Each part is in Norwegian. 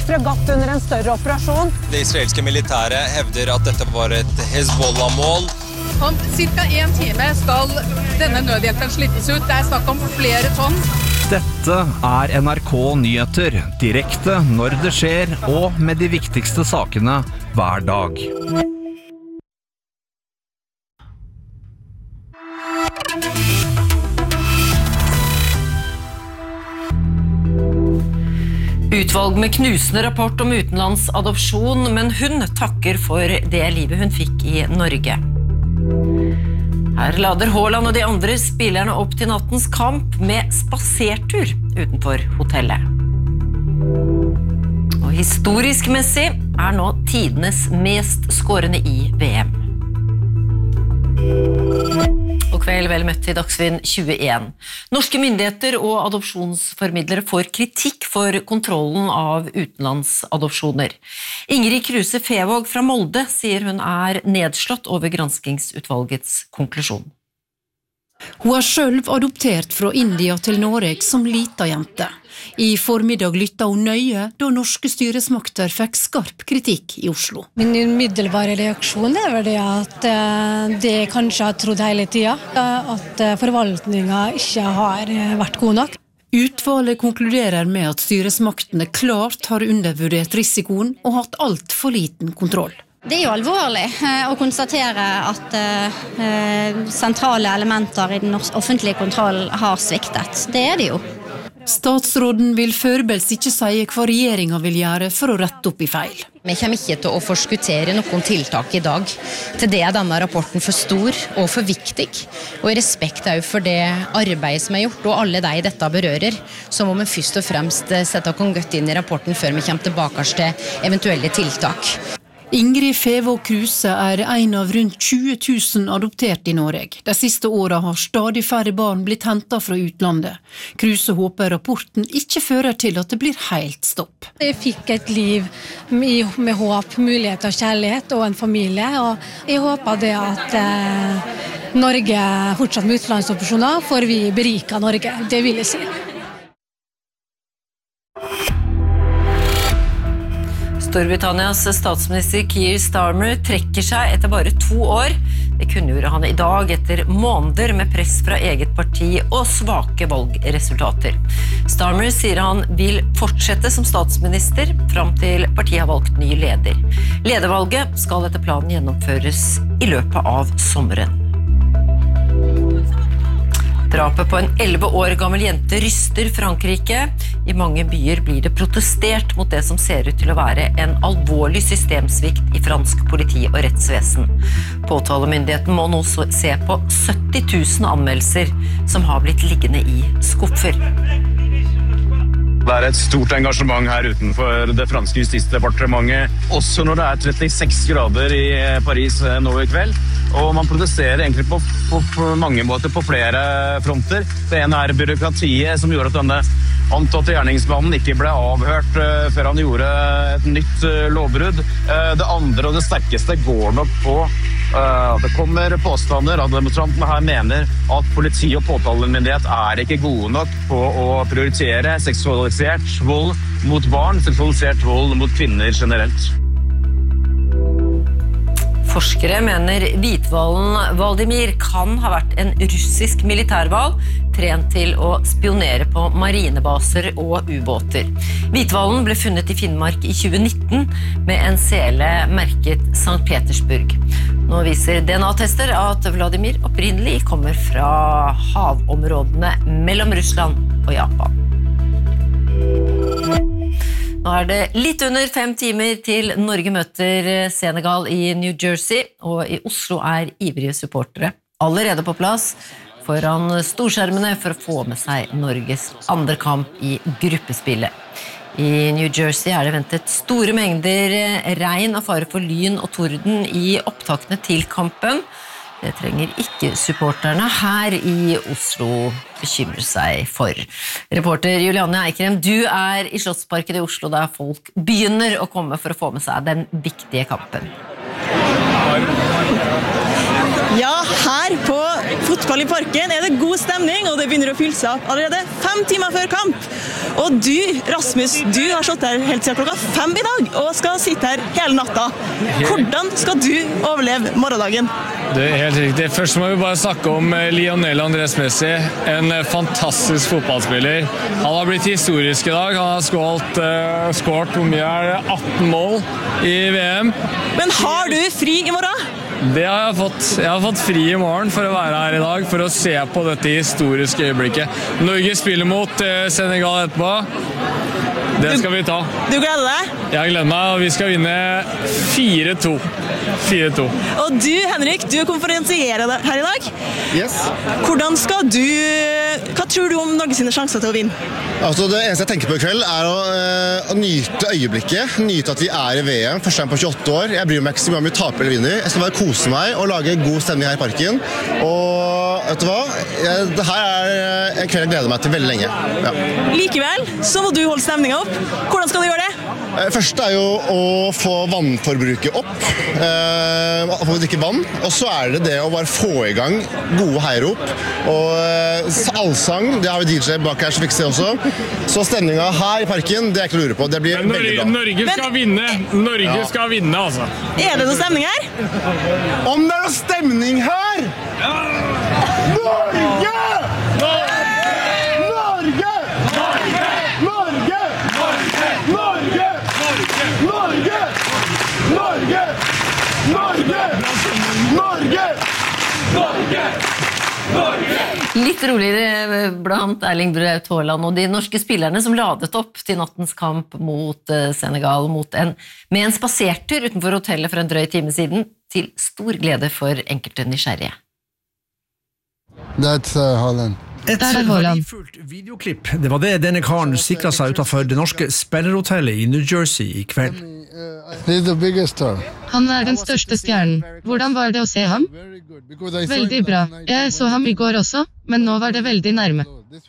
fregatt under en større operasjon. Det israelske militæret hevder at dette var et Hezbollah-mål. Om cirka 1 time skal denne nødhjelpen slippes ut. Det snakk om flere tonn. Dette NRK Nyheter, direkte når det skjer, og med de viktigste sakene hver dag. Utvalg med knusende rapport om utenlandsadopsjon, men hun takker for det livet hun fikk i Norge. Her lader Haaland og de andre spillerne opp til nattens kamp med spasertur utenfor hotellet. Og historisk Messi nå tidenes mest skårende i VM. Og kveld vel møtt til Dagsrevyen 21. Norske myndigheter og adopsjonsformidlere får kritikk for kontrollen av utenlandsadopsjoner. Ingrid Kruse Fevåg fra Molde sier hun nedslått over granskingsutvalgets konklusjon. Hun har selv adoptert fra India til Norge som lita jente. I formiddag lytta hun nøye da norske styresmakter fikk skarp kritikk i Oslo. Min umiddelbare reaksjon vel det at det kanskje har trodd hele tiden, at forvaltningen ikke har vært god nok. Utvalget konkluderer med at styresmaktene klart har undervurdert risikoen og hatt alt for liten kontroll. Det jo alvorlig å konstatere at sentrale elementer i den offentlige kontrollen har sviktet. Det det jo. Statsråden vil foreløpig ikke si hva regjeringen vil gjøre for å rette opp i feil. Vi kommer ikke til å forskuttere noen tiltak i dag. Til det denne rapporten for stor og for viktig, og i respekt for det arbeidet som gjort, og alle de dette berører, så må vi først og fremst sette oss godt inn i rapporten før vi kommer tilbake til eventuelle tiltak. Ingrid Fevåg Kruse en av rundt 20 000 adoptert i Norge. De siste årene har stadig færre barn blitt hentet fra utlandet. Kruse håper rapporten ikke fører til at det blir helt stopp. Jeg fikk et liv med håp, mulighet og kjærlighet og en familie, og jeg håper det at Norge fortsatt med utenlandsadopsjoner får vi berika Norge, det vil jeg si. Storbritannias statsminister Keir Starmer trekker seg etter bare 2 år. Det kunngjorde han i dag etter måneder med press fra eget parti og svake valgresultater. Starmer sier han vil fortsette som statsminister fram til partiet har valgt ny leder. Ledervalget skal etter planen gjennomføres i løpet av sommeren. Drapet på en 11 år gammel jente ryster Frankrike. I mange byer blir det protestert mot det som ser ut til å være en alvorlig systemsvikt i fransk politi og rettsvesen. Påtalemyndigheten må nå se på 70 000 anmeldelser som har blitt liggende i skuffer. Det et stort engasjement her utenfor det franske justisdepartementet, også når det 36 grader i Paris nå i kveld. Og man protesterer egentlig på mange måter på flere fronter. Det ene byråkratiet som gjorde at denne antatte gjerningsmannen ikke ble avhørt før han gjorde et nytt lovbrudd. Det andre og det sterkeste går nok på det kommer påstander at demonstrantene her mener at politi og påtalemyndighet ikke gode nok på å prioritere seksualisert vold mot barn, seksualisert vold mot kvinner generelt. Forskere mener Hvithvalen Vladimir kan ha vært en russisk militærhval trent til å spionere på marinebaser og ubåter. Hvithvalen ble funnet i Finnmark i 2019 med en sele merket St. Petersburg. Nå viser DNA-tester at Vladimir opprinnelig kommer fra havområdene mellom Russland og Japan. Nå det litt under 5 timer til Norge møter Senegal i New Jersey, og i Oslo ivrige supportere allerede på plass foran storskjermene for å få med seg Norges andre kamp i gruppespillet. I New Jersey det ventet store mengder regn og fare for lyn og torden i opptakene til kampen. Det trenger ikke supporterne her i Oslo bekymre seg for. Reporter Juliane Eikrem, du i Slottsparken i Oslo der folk begynner å komme for å få med seg den viktige kampen. Ja, her på Fotball i Parken det god stemning, og det begynner å fylle seg opp allerede 5 timer før kamp. Og du, Rasmus, du har stått her helt siden klokka 5 i dag, og skal sitte her hele natta. Hvordan skal du overleve morgendagen? Det helt riktig. Først må vi bare snakke om Lionel Andrés Messi, en fantastisk fotballspiller. Han har blitt historisk i dag. Han har skåret hvor mye 18 mål i VM. Men har du fri i morgen? Det har jeg fått. Jeg har fått fri i morgen for å være her i dag, for å se på dette historiske øyeblikket. Norge spiller mot Senegal etterpå. Det skal vi ta. Du gleder deg? Jeg gleder meg, og vi skal vinne 4-2. 4-2. Og du, Henrik, du er konferansierer her i dag. Yes. Hvordan skal du... Hva tror du om Norge sine sjanser til å vinne? Altså, det eneste jeg tenker på i kveld å nyte øyeblikket, nyte at vi er i VM, første gang på 28 år. Jeg bryr meg ikke så mye om vi taper eller vinner. Jeg skal bare kose meg og lage god stemning her i parken. Og vet du hva? Det her er en kveld jeg gleder meg til veldig lenge. Ja. Likevel så må du holde stemningen opp. Hvordan skal du gjøre det? Første er jo å få vannforbruket opp, få drikke vann, og så er det å bare få i gang gode heiarop, og allsang, det har vi DJ bak her som fikser det også, så stemningen her i parken, det er ikke å lure på, det blir veldig bra. Norge skal vinne, Norge skal vinne altså. Er det noe stemning her? Om det er noe stemning her! Norge! Litt roligere blant Erling Braut Haaland og de norske spillerne som ladet opp til nattens kamp mot Senegal med en spasertur utenfor hotellet for en drøy time siden, til stor glede for enkelte nysgjerrige. That's Haaland. Et verdifullt videoklipp, det var det denne karen sikret seg utenfor det norske spillerhotellet i New Jersey i kveld. Han er den største stjernen. Hvordan var det å se ham? Veldig bra. Jeg så ham i går også, men nå var det veldig nærme.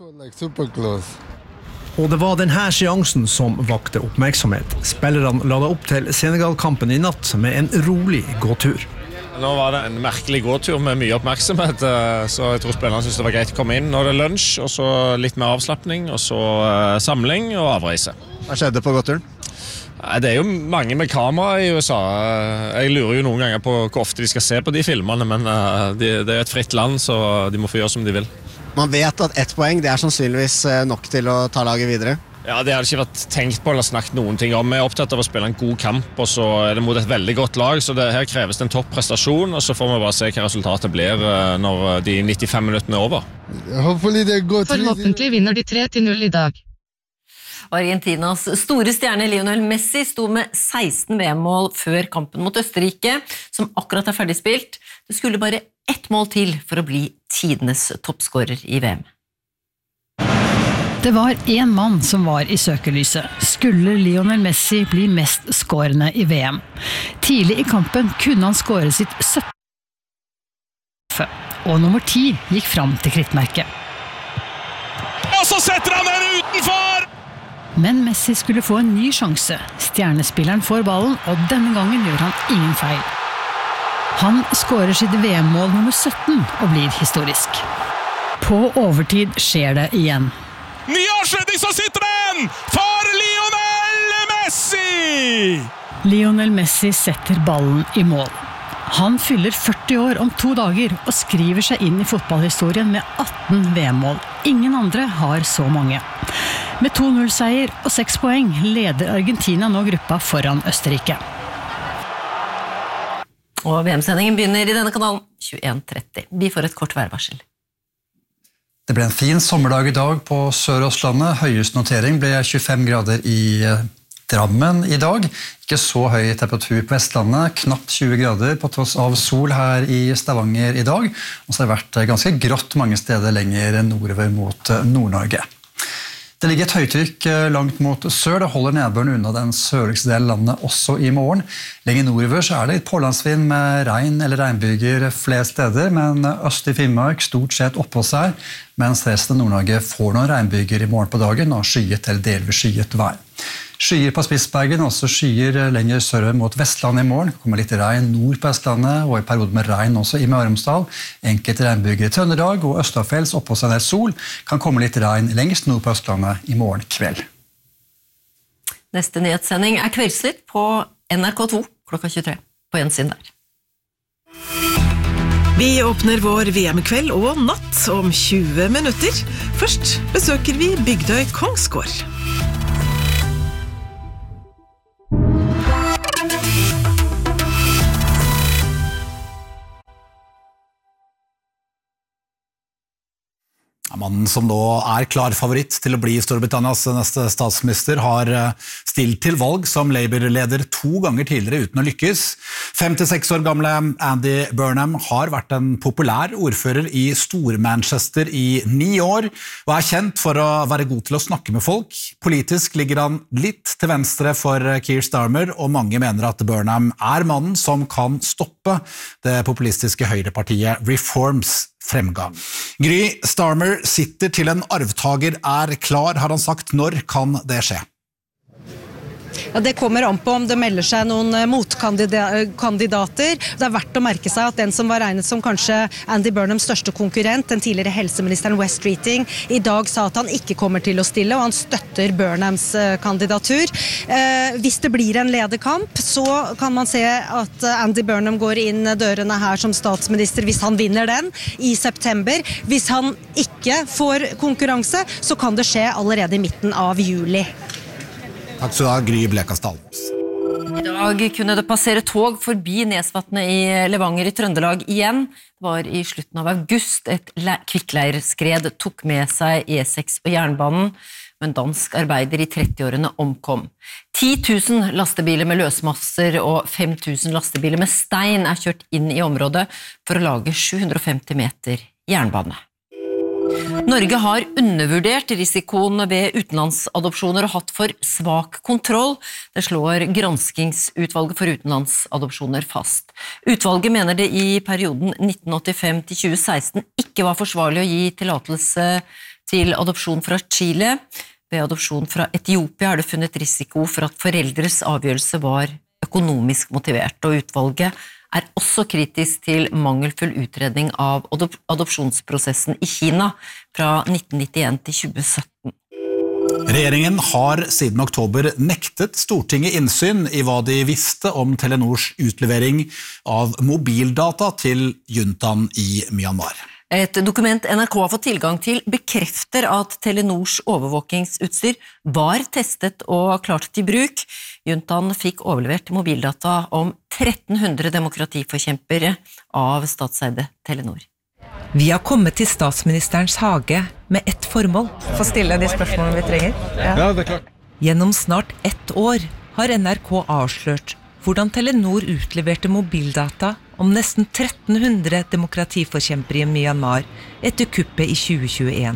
Og det var denne seansen som vakte oppmerksomhet. Spillerne la opp til Senegal-kampen i natt med en rolig gåtur. Nå var det en merkelig gåtur med mye oppmerksomhet, så jeg tror spillerne synes det var greit å komme inn. Nå er det lunsj, og så litt mer avslappning, og så samling og avreise. Hva skjedde på gåturen? Det er jo mange med kamera i USA. Jeg lurer jo noen ganger på hvor ofte de skal se på de filmene, men det er et fritt land, så de må få gjøre som de vil. Man vet at 1 poeng, det er sannsynligvis nok til å ta laget videre. Ja, det hadde ikke vært tenkt på eller snakket noen ting om. Vi er opptatt av å spille en god kamp, og så er det mot et veldig godt lag, så her kreves det en topprestasjon, og så får vi bare se hva resultatet blir når de 95 minuttene er over. Forhåpentlig vinner de 3-0 i dag. Argentinas store stjerne Lionel Messi sto med 16 VM-mål før kampen mot Østerrike, som akkurat er ferdig spilt. Det skulle bare 1 mål til for å bli tidenes toppskårer i VM. Det var en mann som var i søkelyset. Skulle Lionel Messi bli mest skårende i VM? Tidlig i kampen kunne han skåre sitt 17. Og nummer 10 gikk fram til krittmerket. Og så setter han den utenfor! Men Messi skulle få en ny sjanse. Stjernespilleren får ballen, og denne gangen gjør han ingen feil. Han skårer sitt VM-mål nummer 17 og blir historisk. På overtid skjer det igjen. Ny avslutning, så sitter den! For Lionel Messi! Lionel Messi setter ballen i mål. Han fyller 40 år om 2 dager og skriver seg inn i fotballhistorien med 18 VM-mål. Ingen andre har så mange. Med 2-0-seier og 6 poeng leder Argentina nå gruppa foran Østerrike. Og VM-sendingen begynner i denne kanalen 21:30. Vi får et kort værvarsel. Det ble en fin sommerdag i dag på Sør-Østlandet. Høyest notering ble 25 grader i Drammen i dag. Ikke så høy temperatur på Vestlandet, knapt 20 grader på tross av sol her i Stavanger i dag. Og så har det vært ganske grått mange steder lenger nordover mot Nord-Norge. Det ligger et høytrykk langt mot sør. Det holder nedbøren unna den sørligste delen av landet også i morgen. Lenger nordover så er det litt pålandsvind med regn eller regnbyger flere steder, men øst i Finnmark stort sett oppå seg, mens resten av Nord-Norge får noen regnbyger i morgen på dagen og skyet eller delvis skyet vær. Skyer på Spitsbergen, også skyer lenger sør mot Vestlandet i morgen. Det kommer litt regn nord på Østlandet, og i perioden med regn også i Møre og Romsdal. Enkelte regnbyger i Trøndelag og Østafjells oppå seg ned sol. Kan komme litt regn lengst nord på Østlandet i morgen kveld. Neste nyhetssending Kveldsnytt på NRK2 klokka 23 på gjensyn der. Vi åpner vår VM-kveld og natt om 20 minutter. Først besøker vi Bygdøy Kongsgård. Mannen som nå klar favoritt til å bli Storbritannias neste statsminister har stilt til valg som Labour-leder 2 ganger tidligere uten å lykkes. 56 år gamle Andy Burnham har vært en populær ordfører i Stor-Manchester i 9 år, og kjent for å være god til å snakke med folk. Politisk ligger han litt til venstre for Keir Starmer, og mange mener at Burnham mannen som kan stoppe det populistiske høyrepartiet Reforms fremgang. Gry, Starmer sitter til en arvtager klar, har han sagt. Når kan det skje? Ja, det kommer an på om det melder seg noen motkandidater. Det verdt å merke seg at den som var regnet som kanskje Andy Burnhams største konkurrent, den tidligere helseministeren Wes Streeting, i dag sa at han ikke kommer til å stille, og han støtter Burnhams kandidatur. Hvis det blir en lederkamp, så kan man se at Andy Burnham går inn dørene her som statsminister hvis han vinner den i september. Hvis han ikke får konkurranse, så kan det skje allerede i midten av juli. Takk skal du ha, Gry Blekastad. I dag kunne det passere tog forbi Nesvatnet i Levanger i Trøndelag igjen. Det var i slutten av august et kvikkleirskred tok med seg E6 og jernbanen, men dansk arbeider i 30-årene omkom. 10 000 lastebiler med løsmasser og 5 000 lastebiler med stein kjørt inn i området for å lage 750 meter jernbane. Norge har undervurdert risikoen ved utenlandsadopsjoner og hatt for svak kontroll. Det slår granskingsutvalget for utenlandsadopsjoner fast. Utvalget mener det i perioden 1985 til 2016 ikke var forsvarlig å gi tillatelse til adopsjon fra Chile. Ved adopsjon fra Etiopia det funnet risiko for at foreldres avgjørelse var økonomisk motivert, og utvalget også kritisk til mangelfull utredning av adopsjonsprosessen i Kina fra 1991 til 2017. Regjeringen har siden oktober nektet Stortinget innsyn i hva de visste om Telenors utlevering av mobildata til juntaen i Myanmar. Et dokument NRK har fått tilgang til bekrefter at Telenors overvåkingsutstyr var testet og klart til bruk. Juntaen fikk overlevert mobildata om 1300 demokratiforkjempere av statseide Telenor. Vi har kommet til statsministerens hage med ett formål. Få stille de spørsmålene vi trenger. Ja, det klart. Gjennom snart 1 år har NRK avslørt hvordan Telenor utleverte mobildata om nesten 1300 demokratiforkjempere i Myanmar etter kuppet i 2021.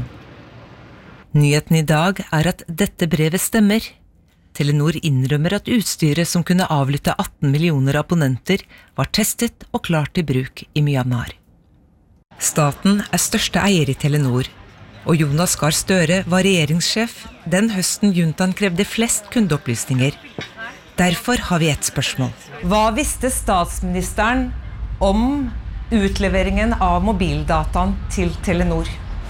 Nyheten i dag at dette brevet stemmer. Telenor innrømmer at utstyret som kunne avlytte 18 millioner abonnenter var testet og klart til bruk i Myanmar. Staten største eier i Telenor, og Jonas Gahr Støre var regjeringssjef den høsten juntaen krevde flest kundeopplysninger. Derfor har vi et spørsmål. Hva visste statsministeren om utleveringen av mobildataen til Telenor?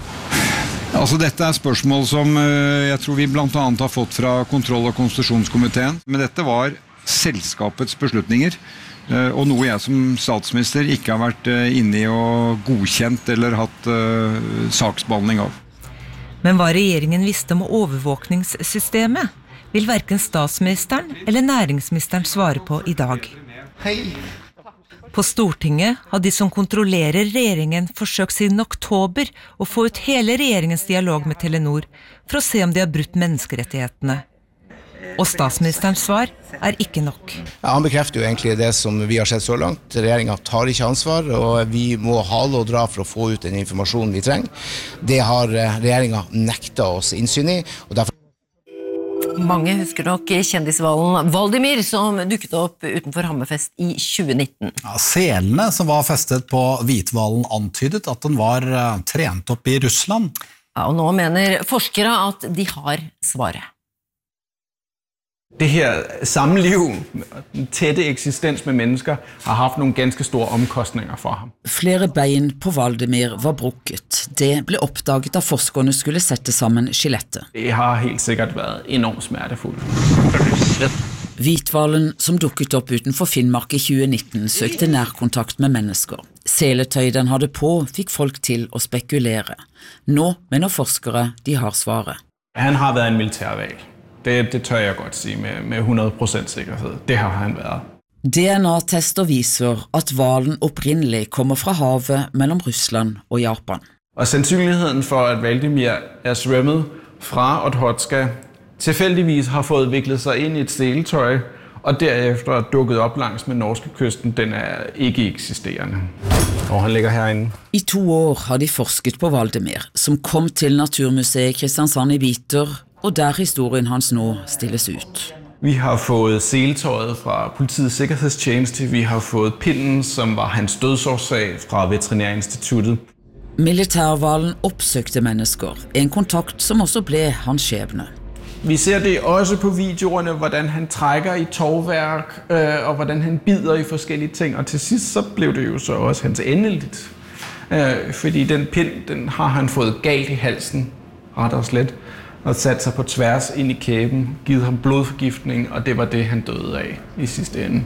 Altså, dette spørsmål som jeg tror vi blant annet har fått fra kontroll- og konstitusjonskomiteen. Men dette var selskapets beslutninger, og noe jeg som statsminister ikke har vært inne i og godkjent eller hatt saksbehandling av. Men hva regjeringen visste om overvåkningssystemet, vil hverken statsministeren eller næringsministeren svare på i dag. På Stortinget har de som kontrollerer regjeringen forsøkt siden oktober å få ut hele regjeringens dialog med Telenor for å se om de har brutt menneskerettighetene. Og statsministerens svar ikke nok. Ja, han bekrefter jo egentlig det som vi har sett så langt. Regjeringen tar ikke ansvar, og vi må hale og dra for å få ut den informasjonen vi trenger. Det har regjeringen nektet oss innsyn i, og derfor Mange husker nok kjendishvalen Valdimir som dukket opp utenfor Hammerfest i 2019. Ja, selene som var festet på hvithvalen antydet at den var trent opp i Russland. Ja, og nå mener forskere at de har svaret. Det her samliv, den tætte eksistens med mennesker, har haft nogle ganske store omkostninger for ham. Flere bein på Valdemir var brukket. Det ble oppdaget da forskerne skulle sette sammen skjelettet. Det har helt sikkert været enormt smertefuldt. Hvithvalen som dukket opp utenfor Finnmark i 2019 søkte nærkontakt med mennesker. Seletøy den hadde på fikk folk til å spekulere. Nå mener forskere de har svaret. Han har været en militærhval. Det tør jeg godt si med 100% sikkerhed. Det har han været. DNA-tester viser at hvalen opprinnelig kommer fra havet mellom Russland og Japan. Og sandsynligheden for at Valdemir svømmet fra Okhotska tilfældigvis har fået viklet sig ind i et seletøj og derefter dukket op langs med norske kysten, den ikke eksisterende. Og han ligger herinde. I 2 år har de forsket på Valdemir, som kom til Naturmuseet Kristiansand i Biter, og der historien hans nå stilles ut. Vi har fået seletøjet fra politiets sikkerhedstjeneste, vi har fået pinden, som var hans dødsårsag fra Veterinærinstituttet. Militærhvalen oppsøkte mennesker, en kontakt som også ble hans skjebne. Vi ser det også på videoerne, hvordan han trækker i tovværk, og hvordan han bider i forskellige ting. Og til sidst så blev det jo så også hans endeligt. Fordi den pind, den har han fået galt i halsen, ret og slet, og sat sig på tværs ind i kæben, givet ham blodforgiftning, og det var det, han døde af i sidste ende.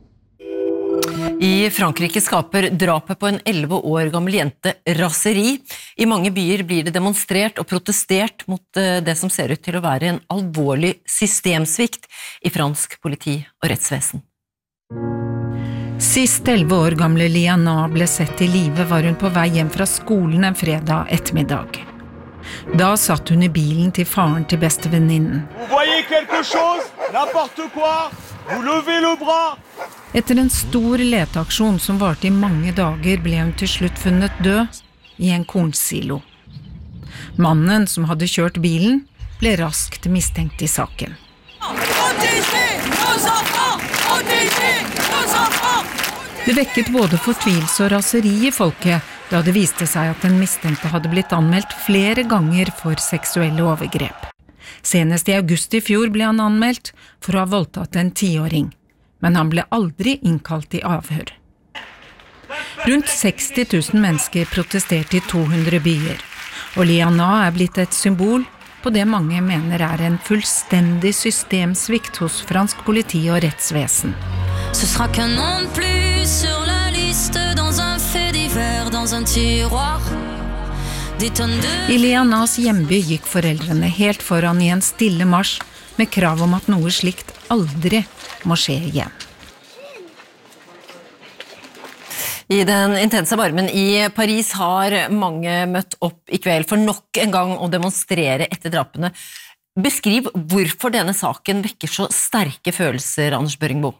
I Frankrike skaper drapet på en 11 år gammel jente raseri. I mange byer blir det demonstrert og protestert mot det som ser ut til å være en alvorlig systemsvikt i fransk politi og rettsvesen. Sist 11 år gamle Liana ble sett i live var hun på vei hjem fra skolen en fredag ettermiddag. Da satt hun i bilen til faren til bestevenninnen. Etter en stor leteaksjon som varte i mange dager ble hun til slutt funnet død i en kornsilo. Mannen som hadde kjørt bilen ble raskt mistenkt i saken. Det vekket både fortvilelse og raseri i folket da det viste seg at den mistenkte hadde blitt anmeldt flere ganger for seksuelle overgrep. Senest i august i fjor ble han anmeldt for å ha voldtatt en 10-åring, men han ble aldri innkalt i avhør. Rundt 60 000 mennesker protesterte i 200 byer, og Liana blitt et symbol på det mange mener en fullstendig systemsvikt hos fransk politi og rettsvesen. Ce sera qu'un nom de plus sur la liste dans un fait divers dans un tiroir. I Lianas hjemby gikk foreldrene helt foran i en stille marsj med krav om at noe slikt aldri må skje igjen. I den intense varmen i Paris har mange møtt opp i kveld for nok en gang å demonstrere etter drapene. Beskriv hvorfor denne saken vekker så sterke følelser, Anders Børingbo.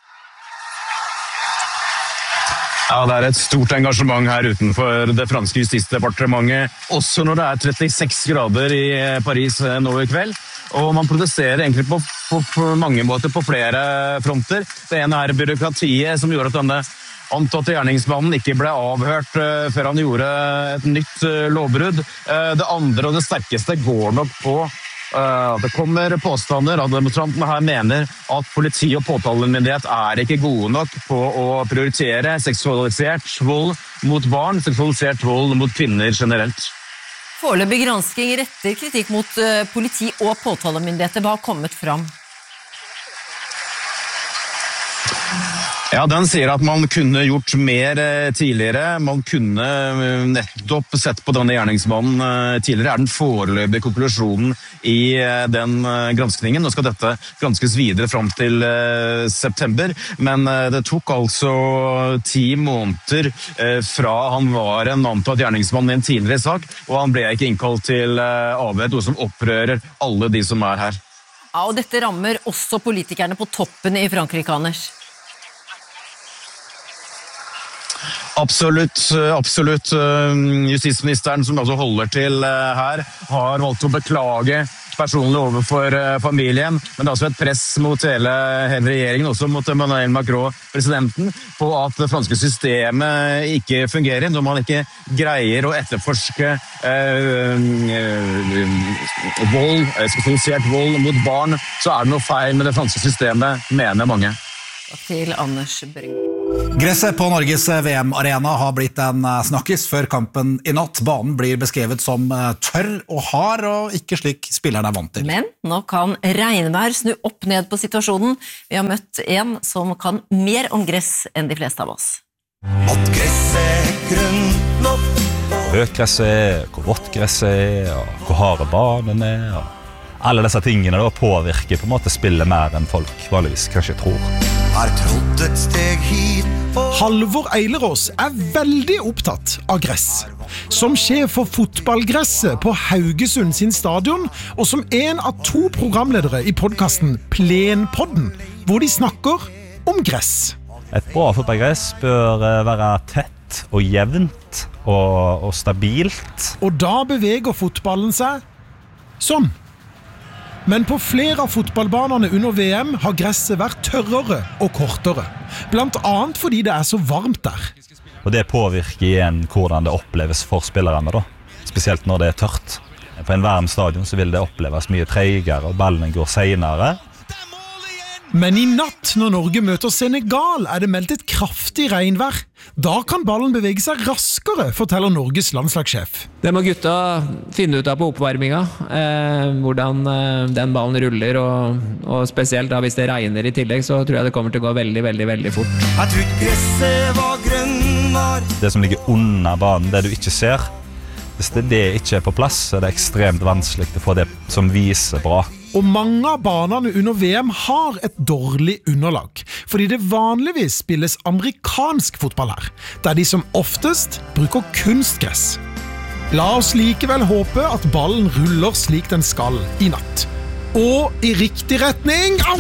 Ja, det et stort engasjement her utenfor det franske justisdepartementet, også når det 36 grader i Paris nå i kveld. Og man protesterer egentlig på mange måter på flere fronter. Det ene byråkratiet som gjorde at denne antatte gjerningsmannen ikke ble avhørt før han gjorde et nytt lovbrudd. Det andre og det sterkeste går nok på det kommer påstander at demonstrantene her mener at politi og påtalemyndighet ikke gode nok på å prioritere seksualisert vold mot barn, seksualisert vold mot kvinner generelt. Foreløpig gransking retter kritikk mot politi og påtalemyndigheter. Hva har kommet fram? Ja, den sier at man kunne gjort mer tidligere. Man kunne nettopp sett på denne gjerningsmannen tidligere. Den foreløpige konklusjonen i den granskningen. Nå skal dette granskes videre fram til september, men det tok altså 10 måneder fra han var en antatt gjerningsmann i en tidligere sak, og han ble ikke innkalt til avhør, noe som opprører alle de som her. Ja, og dette rammer også politikerne på toppen i Frankrike, Anders. Absolutt. Justisministeren som altså holder til her, har valgt å beklage personlig overfor familien, men det er også et press mot hele regjeringen, også mot Emmanuel Macron, presidenten, på at det franske systemet ikke fungerer, når man ikke greier å etterforske seksualisert vold mot barn, så er det noe feil med det franske systemet, mener mange. Takk til Anders Brygg. Gresset på Norges VM-arena har blitt en snakkis før kampen i natt. Banen blir beskrevet som tørr og hard, og ikke slik spillerne er vant til. Men nå kan regnvær snu opp ned på situasjonen. Vi har møtt en som kan mer om gress enn de fleste av oss. At gresset er grønt nok, høyt gresset, hvor vått gresset er, og hvor harde banen er, og alle disse tingene da påvirker på en måte spillet mer enn folk vanligvis kanskje tror. har trådt et steg hit. Halvor Eilerås er veldig opptatt av gress. Som sjef for fotballgresset på Haugesund sin stadion, og som en av 2 programledere i podcasten Plenpodden, hvor de snakker om gress. Et bra fotballgress bør være tett og jevnt og stabilt. Og da beveger fotballen seg sånn. Men på flere av fotballbanene under VM har gresset vært tørrere og kortere. Blant annet fordi det er så varmt der. Og det påvirker igjen hvordan det oppleves for spillerne da. Spesielt når det er tørt. På en varm stadion så vil det oppleves mye tregere og ballen går senere. Men i natt når Norge møter Senegal er det meldt et kraftig regnvær. Da kan ballen bevege seg raskere, forteller Norges landslagssjef. Det må gutta finne ut av på oppvarminga, hvordan den ballen ruller, og spesielt da hvis det regner i tillegg, så tror jeg det kommer til å gå veldig, veldig, veldig fort. Jeg trodde gresset var grønnere. Det som ligger under banen, det du ikke ser, hvis det ikke er på plass, så er det ekstremt vanskelig å få det som viser bra. Og mange av banene under VM har et dårlig underlag, fordi det vanligvis spilles amerikansk fotball her, der de som oftest bruker kunstgress. La oss likevel håpe at ballen ruller slik den skal i natt. Og i riktig retning! Au!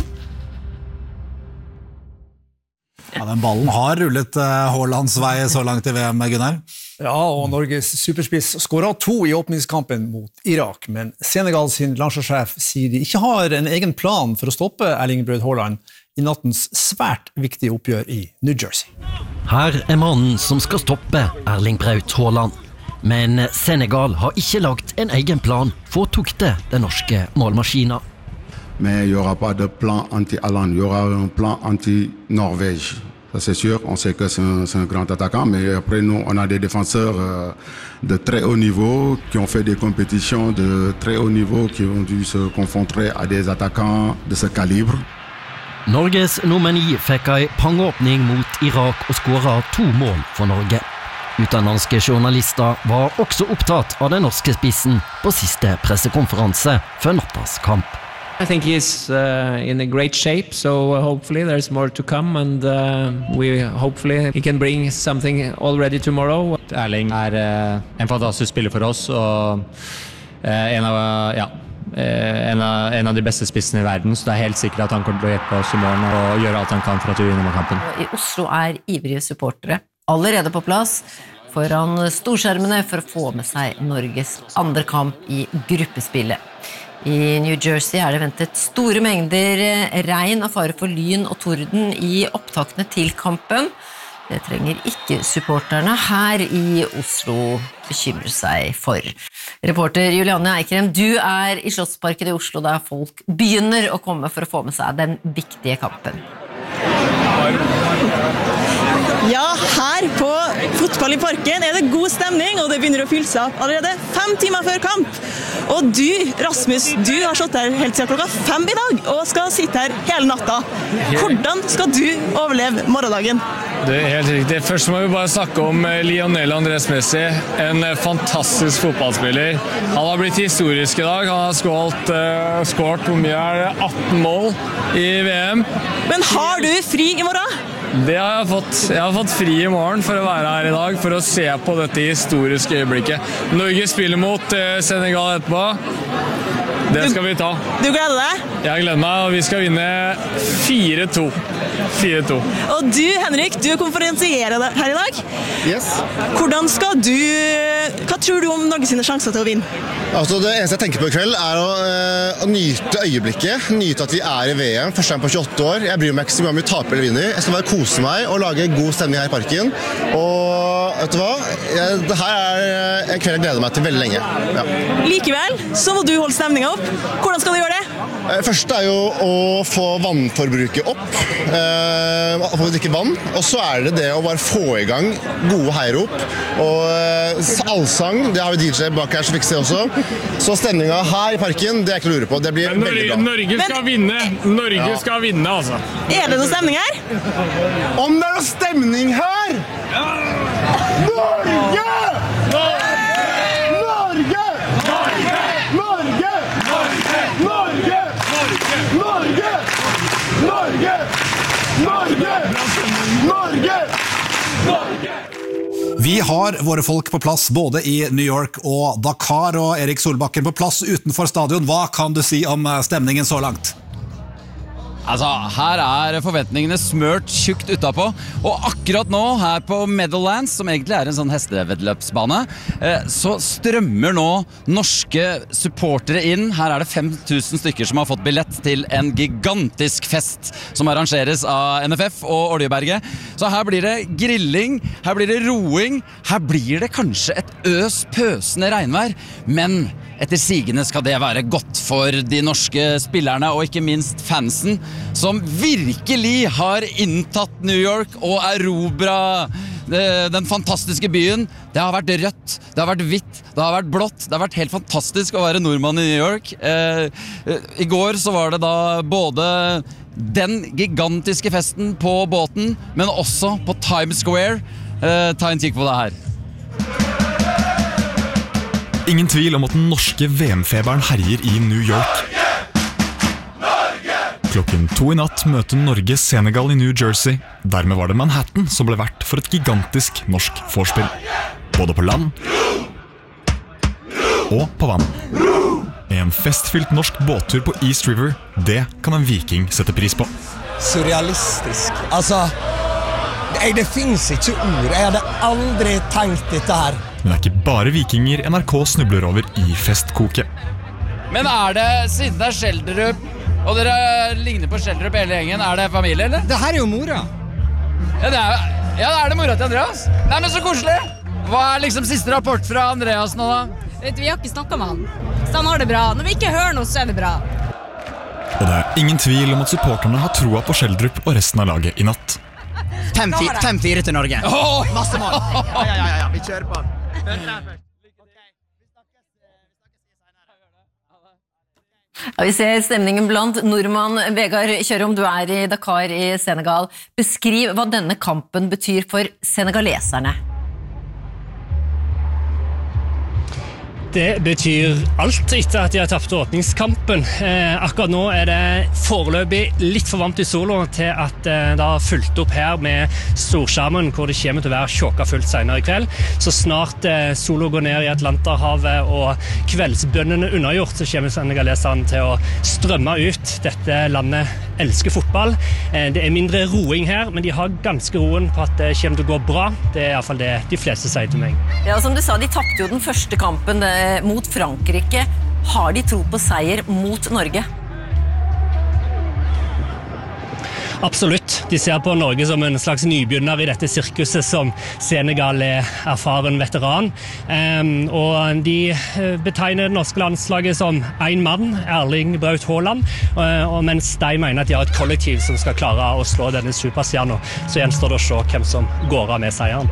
Ja, den ballen har rullet Haalands vei så langt i VM, Gunnar. Ja, og Norges superspiss skåret 2 i åpningskampen mot Irak, men Senegal sin landslagssjef sier de ikke har en egen plan for å stoppe Erling Braut Haaland i nattens svært viktige oppgjør i New Jersey. Her er mannen som skal stoppe Erling Braut Haaland, men Senegal har ikke lagt en egen plan for å tukte den norske målmaskinen. Mais il n'y aura pas de plan anti-Haaland, il y aura un plan anti-Norvège. Ça c'est sûr, on sait que c'est un grand attaquant, mais après nous, on a des défenseurs de très haut niveau qui ont fait des compétitions de très haut niveau, qui ont dû se confronter à des attaquants de ce calibre. Norges nummer 9 fikk en pangåpning mot Irak og skåret 2 mål for Norge. Utenlandske journalister var også opptatt av den norske spissen på siste pressekonferanse før nattas kamp. I think he's in a great shape, so hopefully there's more to come, and hopefully he can bring something already tomorrow. Erling en fantastisk spiller for oss, og en av de beste spissene i verden, så det helt sikkert at han kommer til å hjelpe oss i morgen og gjøre alt han kan for at vi vinner med kampen. I Oslo ivrige supportere allerede på plass foran storskjermene for å få med seg Norges andre kamp i gruppespillet. I New Jersey det ventet store mengder regn og fare for lyn og torden i opptakene til kampen. Det trenger ikke supporterne her i Oslo bekymre seg for. Reporter Juliane Eikrem, du i Slottsparken i Oslo der folk begynner å komme for å få med seg den viktige kampen. Ja, her på Fotball i Parken det god stemning, og det begynner å fylle seg opp allerede 5 timer før kamp. Og du, Rasmus, du har stått her helt siden klokka 5 i dag, og skal sitte her hele natta. Hvordan skal du overleve morgendagen? Det helt riktig. Først må vi bare snakke om Lionel Andrés Messi, en fantastisk fotballspiller. Han har blitt historisk i dag, han har skåret hvor mye 18 mål i VM. Men har du fri i morgen? Det har jeg fått. Jeg har fått fri i morgen for å være her i dag, for å se på dette historiske øyeblikket. Norge spiller mot Senegal etterpå. Det skal vi ta. Du gleder deg? Jeg gleder meg, og vi skal vinne 4-2. 4-2. Og du, Henrik, du konferansierer her i dag. Yes. Hvordan skal du Hva tror du om Norge sine sjanser til å vinne? Altså, det eneste jeg tenker på i kveld er å nyte øyeblikket, nyte at vi er i VM, første gang på 28 år. Jeg bryr meg ikke så mye om vi taper eller vinner. Jeg skal bare kose meg og lage god stemning her i parken. Og vet du hva? Det her er en kveld jeg gleder meg til veldig lenge. Ja. Likevel så må du holde stemningen opp. Hvordan skal du gjøre det? Første er jo å få vannforbruket opp, få drikke vann. Og så er det å bare få i gang gode heiarop. Og allsang, det har vi DJ bak her som fikser det også. Så stemningen her i parken, det er ikke å lure på. Det blir veldig bra. Norge skal vinne. Norge skal vinne, altså. Er det noe stemning her? Om det er noe stemning her! Norge! Norge! Norge! Norge! Norge! Norge! Norge! Norge! Norge! Norge! Vi har våre folk på plass både i New York og Dakar, og Erik Solbakken på plass utenfor stadion. Hva kan du si om stemningen så langt? Altså, her er forventningene smørt tjukt utapå, og akkurat nå her på Meadowlands, som egentlig er en sånn hestevedløpsbane, så strømmer nå norske supportere inn. Her er det 5000 stykker som har fått billett til en gigantisk fest som arrangeres av NFF og Oljeberget. Så her blir det grilling, her blir det roing, her blir det kanskje et pøsende regnvær, men etter sigende skal det være godt for de norske spillerne og ikke minst fansen, som virkelig har inntatt New York og erobret den fantastiske byen. Det har vært rødt, det har vært hvitt, det har vært blått. Det har vært helt fantastisk å være nordmann i New York. I går så var det da både den gigantiske festen på båten, men også på Times Square. Ta en kikk på det her. Ingen tvil om at den norske VM-feberen herjer i New York. Klokken 2 i natt møter Norge Senegal i New Jersey. Dermed var det Manhattan som ble vert for et gigantisk norsk vorspiel. Både på land og på vann. En festfylt norsk båttur på East River, det kan en viking sette pris på. Surrealistisk. Altså, det finnes ikke ord. Jeg hadde aldri tenkt dette her. Men det er ikke bare vikinger NRK snubler over i festkoket. Men er det, siden det er Skjelderup, og dere ligner på Skjelderup hele gjengen, er det familie, eller? Det her er jo mora. Ja, det er det mora til Andreas. Nei, men så koselig. Hva er liksom siste rapport fra Andreas nå da? Vet du, vi har ikke snakket med han. Så han har det bra. Når vi ikke hører noe, så er det bra. Og det er ingen tvil om at supporterne har troa på Skjelderup og resten av laget i natt. 5-4 til Norge. Masse mål. Ja, vi kjører på. Ja, vi ser stemningen blant nordmann. Vegard Kjørom, du er i Dakar i Senegal. Beskriv hva denne kampen betyr for senegaleserne. Det betyr alt etter at de har tapt åpningskampen. Akkurat nå er det foreløpig litt for varmt i sola til at det har fulgt opp her med storskjermen, hvor det kommer til å være tjåka fullt senere i kveld. Så snart sola går ned i Atlanterhavet og kveldsbønnene unnagjort, så kommer senegaleserne til å strømme ut. Dette landet elsker fotball. Det er mindre roing her, men de har ganske roen på at det kommer til å gå bra. Det er i hvert fall det de fleste sier til meg. Ja, som du sa, de tapte jo den første kampen mot Frankrike. Har de tro på seier mot Norge? Absolutt. De ser på Norge som en slags nybegynner i dette sirkuset som Senegal er erfaren veteran. Og de betegner det norske landslaget som en mann, Erling Braut Haaland, mens de mener at de har et kollektiv som skal klare å slå denne superstjerna. Så gjenstår det å se hvem som går av med seieren.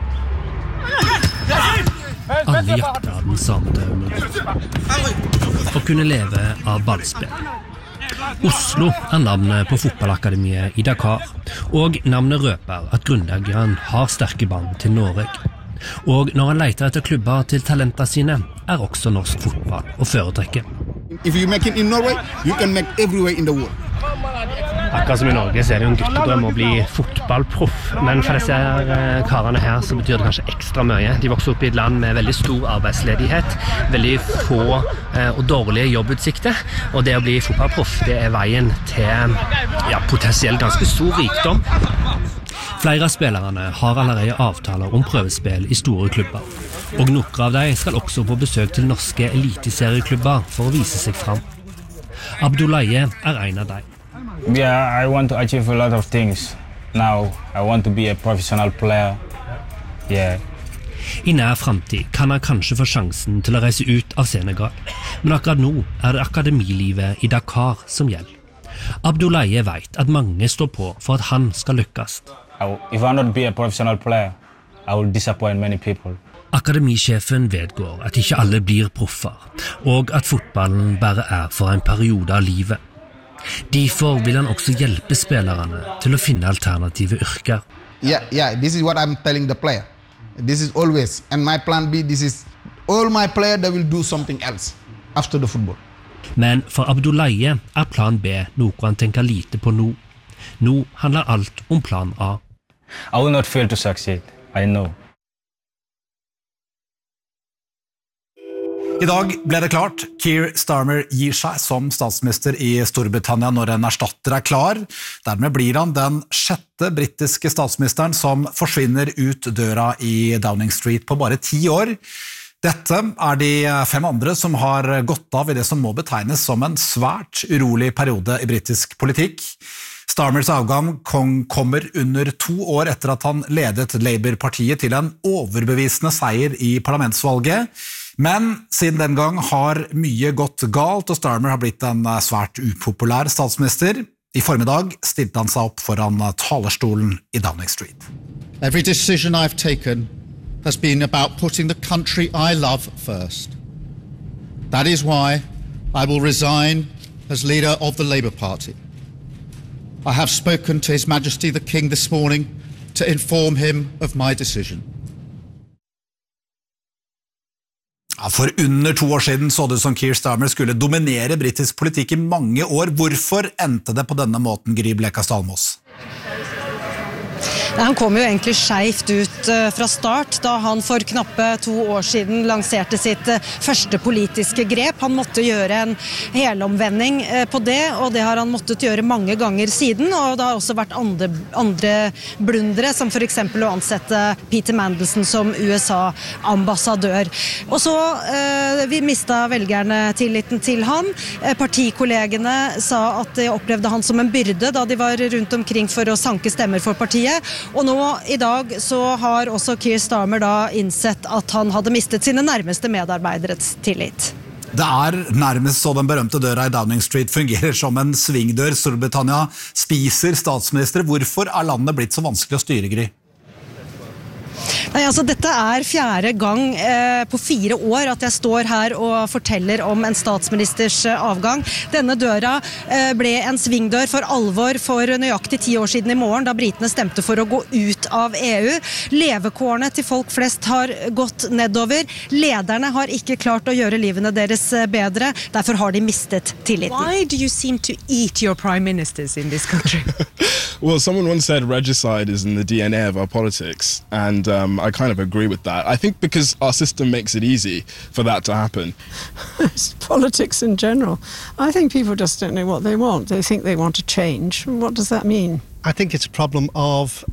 Alle jakter den samme drømmen. Å kunne leve av ballspill. Oslo er navnet på fotballakademiet i Dakar, og navnet røper at grunnleggeren har sterke bånd til Norge. Og når han leter etter klubber til talenter sine, er også norsk fotball å foretrekke. If you make it in Norway, you can make everywhere in the world. Akkurat som i Norge så er det jo en guttedrøm å bli fotballproff, men for disse karene her så betyr det kanskje ekstra mye. De vokser opp i et land med veldig stor arbeidsledighet, veldig få og dårlige jobbutsikter, og det å bli fotballproff, det er veien til potensielt ganske stor rikdom. Flere av spillerne har allerede avtaler om prøvespill I store klubber, og noen av dem skal også på besøk til norske eliteserieklubber for å vise seg frem. Abdoulaye en av dem. Yeah, I want to achieve a lot of things. Now I want to be a professional player. Yeah. I nær fremtid kan han kanskje få sjansen til å reise ut av Senegal, men akkurat nå det akademilivet I Dakar som gjelder. Abdoulaye vet at mange står på for at han skal lykkes. If I not be a professional player, I will disappoint many people. Akademisjefen vedgår at ikke alle blir proffer, og at fotballen bare for en periode av livet. Derfor vil han også hjelpe spillerne til å finne alternative yrker. Yeah, this is what I'm telling the player. This is always, and my plan B, this is all my player that will do something else after the football. Men for Abdoulaye plan B noe han tenker lite på nå. Nå handler alt om plan A. I will not fail to succeed, I know. I dag ble det klart, Keir Starmer gir seg som statsminister I Storbritannia når en erstatter klar. Dermed blir han den 6. britiske statsministeren som forsvinner ut døra I Downing Street på bare 10 år. Dette de 5 andre som har gått av I det som må betegnes som en svært urolig periode I britisk politikk. Starmers avgang kommer under 2 år etter at han ledet Labour-partiet til en overbevisende seier I parlamentsvalget. Men siden den gang har mye gått galt, og Starmer har blitt en svært upopulær statsminister. I formiddag stilte han seg opp foran talerstolen I Downing Street. Every decision I've taken has been about putting the country I love first. That is why I will resign as leader of the Labour Party. I have spoken to His Majesty the King this morning to inform him of my decision. For under 2 år siden så det som Keir Starmer skulle dominere britisk politikk I mange år. Hvorfor endte det på denne måten, Gry Blekastad Almås? Han kom jo egentlig skjevt ut fra start da han for knappe 2 år siden lanserte sitt første politiske grep. Han måtte gjøre en helomvending på det, og det har han måttet gjøre mange ganger siden, og det har også vært andre blundere, som for eksempel å ansette Peter Mandelson som USA-ambassadør. Og så vi mistet velgerne tilliten til han. Partikollegene sa at de opplevde han som en byrde da de var rundt omkring for å sanke stemmer for partiet. Og nå I dag så har også Keir Starmer da innsett at han hadde mistet sine nærmeste medarbeiderets tillit. Det nærmest så den berømte døra I Downing Street fungerer som en svingdør. Storbritannia spiser statsminister. Hvorfor landet blitt så vanskelig å styre, Gry? Nei, altså dette 4. gang på 4 år at jeg står her og forteller om en statsministers avgang. Denne døra ble en svingdør for alvor for nøyaktig 10 år siden I morgen, da britene stemte for å gå ut av EU. Levekårene til folk flest har gått nedover. Lederne har ikke klart å gjøre livene deres bedre, derfor har de mistet tilliten. Why do you seem to eat your prime ministers in this country? Well, someone once said regicide is in the DNA of our politics, and I kind of agree with that. I think because our system makes it easy for that to happen. Politics in general. I think people just don't know what they want. They think they want to change. What does that mean? I think it's a problem of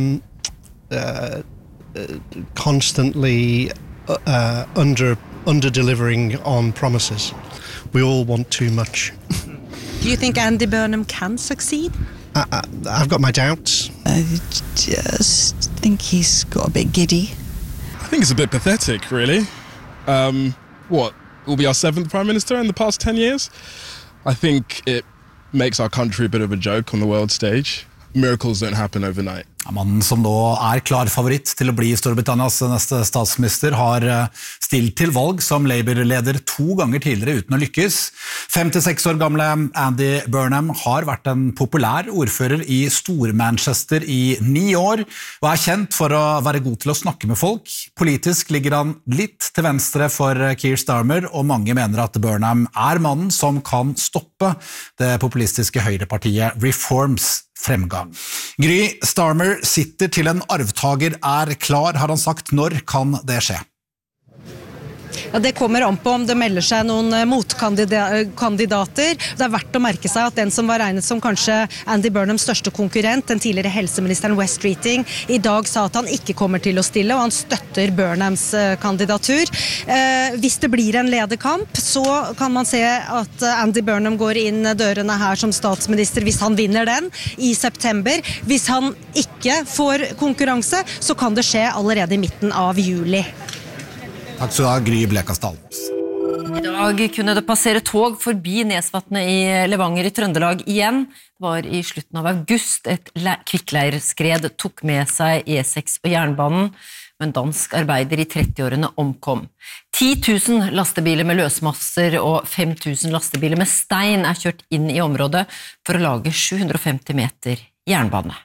constantly under-delivering on promises. We all want too much. Do you think Andy Burnham can succeed? I've got my doubts. I just think he's got a bit giddy. I think it's a bit pathetic, really. What, will be our 7th Prime Minister in the past 10 years? I think it makes our country a bit of a joke on the world stage. Miracles don't happen overnight. Mannen som nå klar favoritt til å bli Storbritannias neste statsminister har stilt til valg som Labour-leder 2 ganger tidligere uten å lykkes. 56 år gamle Andy Burnham har vært en populær ordfører I Stor-Manchester I 9 år, og kjent for å være god til å snakke med folk. Politisk ligger han litt til venstre for Keir Starmer, og mange mener at Burnham mannen som kan stoppe det populistiske høyrepartiet Reforms fremgang. Gry, Starmer sitter til en arvtager klar, har han sagt. Når kan det skje? Ja, det kommer an på om det melder seg noen motkandidater. Det verdt å merke seg at den som var regnet som kanskje Andy Burnhams største konkurrent, den tidligere helseministeren West Streeting, I dag sa at han ikke kommer til å stille, og han støtter Burnhams kandidatur. Hvis det blir en lederkamp, så kan man se at Andy Burnham går inn dørene her som statsminister hvis han vinner den I september. Hvis han ikke får konkurranse, så kan det skje allerede I midten av juli. Takk skal du ha, Gry Blekastad. I dag kunne det passere tog forbi Nesvatnet I Levanger I Trøndelag igjen. Det var I slutten av august et kvikkleirskred tok med seg E6 på jernbanen, men dansk arbeider I 30-årene omkom. 10 000 lastebiler med løsmasser og 5 000 lastebiler med stein kjørt inn I området for å lage 750 meter jernbane.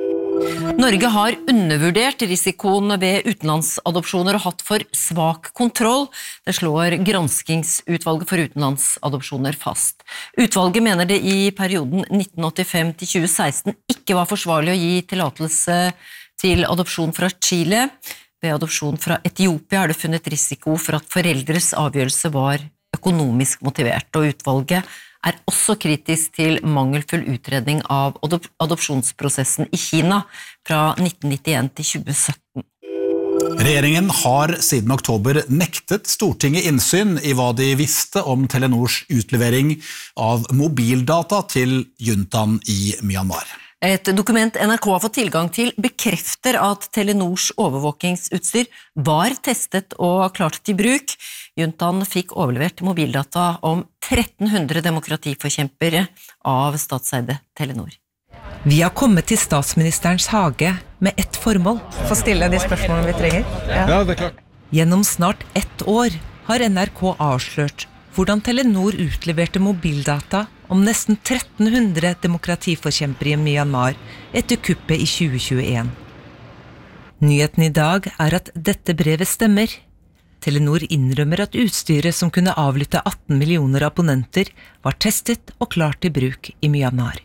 Norge har undervurdert risikoen ved utenlandsadopsjoner og hatt for svak kontroll. Det slår granskingsutvalget for utenlandsadopsjoner fast. Utvalget mener det I perioden 1985 til 2016 ikke var forsvarlig å gi tillatelse til adopsjon fra Chile. Ved adopsjon fra Etiopia det funnet risiko for at foreldres avgjørelse var økonomisk motivert, og utvalget også kritisk til mangelfull utredning av adopsjonsprosessen I Kina fra 1991 til 2017. Regjeringen har siden oktober nektet Stortinget innsyn I hva de visste om Telenors utlevering av mobildata til juntaen I Myanmar. Et dokument NRK har fått tilgang til bekrefter at Telenors overvåkingsutstyr var testet og klart til bruk. Juntaen fikk overlevert mobildata om 1300 demokratiforkjempere av statseide Telenor. Vi har kommet til statsministerens hage med ett formål. Få stille de spørsmålene vi trenger. Ja, det klart. Gjennom snart 1 år har NRK avslørt hvordan Telenor utleverte mobildata om nesten 1300 demokratiforkjempere I Myanmar etter kuppet I 2021. Nyheten I dag at dette brevet stemmer. Telenor innrømmer at utstyret som kunne avlytte 18 millioner abonnenter var testet og klart til bruk I Myanmar.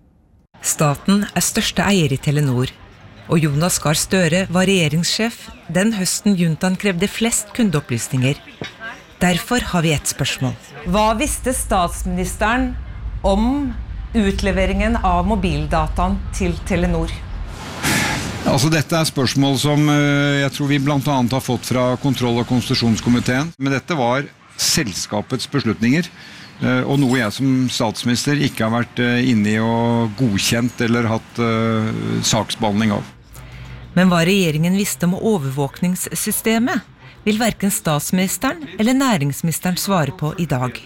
Staten største eier I Telenor, og Jonas Gahr Støre var regjeringssjef den høsten juntaen krevde flest kundeopplysninger. Derfor har vi et spørsmål. Hva visste statsministeren om utleveringen av mobildataen til Telenor? Altså dette spørsmål som jeg tror vi blant annet har fått fra kontroll- og konstitusjonskomiteen, men dette var selskapets beslutninger, og noe jeg som statsminister ikke har vært inne I og godkjent eller hatt saksbehandling av. Men hva regjeringen visste om overvåkningssystemet, vil hverken statsministeren eller næringsministeren svare på I dag.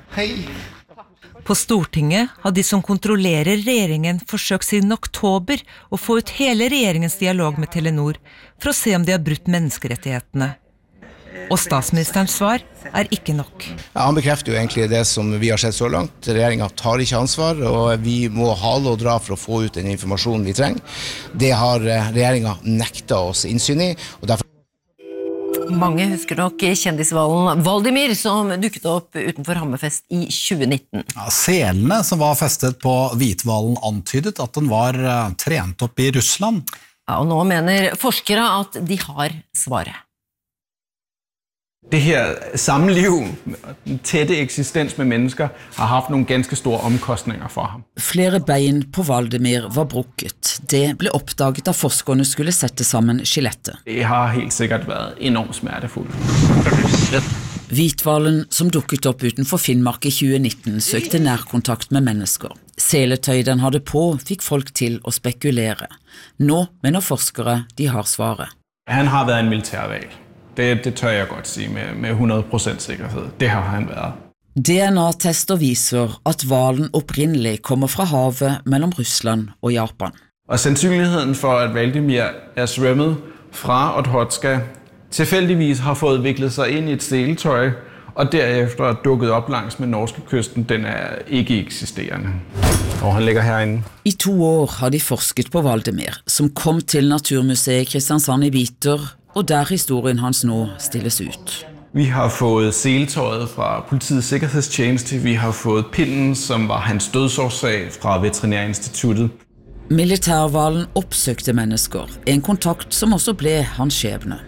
På Stortinget har de som kontrollerer regjeringen forsøkt siden oktober å få ut hele regjeringens dialog med Telenor for å se om de har brutt menneskerettighetene. Og statsministerens svar ikke nok. Ja, han bekrefter jo egentlig det som vi har sett så langt. Regjeringen tar ikke ansvar, og vi må hale og dra for å få ut den informasjonen vi trenger. Det har regjeringen nektet oss innsyn I, og derfor Mange husker nok kjendisvalen Valdimir som dukket opp utenfor Hammerfest I 2019. Ja, selene som var festet på Hvitvalen antydet at den var trent opp I Russland. Ja, og nå mener forskere at de har svaret. Det her samliv, den tætte eksistens med mennesker, har haft nogle ganske store omkostninger for ham. Flere bein på Valdimir var brukket. Det ble oppdaget da forskerne skulle sette sammen skjelettet. Det har helt sikkert vært enormt smertefullt. Hvitvalen, som dukket opp utenfor Finnmark I 2019, søkte nærkontakt med mennesker. Seletøy den hadde på fikk folk til å spekulere. Nå mener forskere de har svaret. Han har vært en militærval. Det tør jeg godt si med 100% sikkerhed. Det har han været. DNA-tester viser at hvalen opprinnelig kommer fra havet mellom Russland og Japan. Og sandsynligheden for at Valdimir svømmet fra Okhotska tilfældigvis har fået viklet sig ind I et seletøj og derefter dukket op langs med norskekysten, den ikke eksisterende. Og han ligger herinde. I 2 år har de forsket på Valdimir, som kom til Naturmuseet Kristiansand I Biter, og der historien hans nå stilles ut. Vi har fået seletøjet fra politiets sikkerhedstjeneste, vi har fået pinden, som var hans dødsårsag fra Veterinærinstituttet. Militærvalen oppsøkte mennesker, en kontakt som også ble hans skjebne.